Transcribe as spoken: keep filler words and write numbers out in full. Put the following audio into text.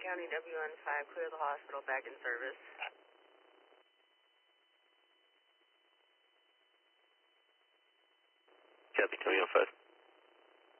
County W N five, clear the hospital, back in service. Copy, W N five.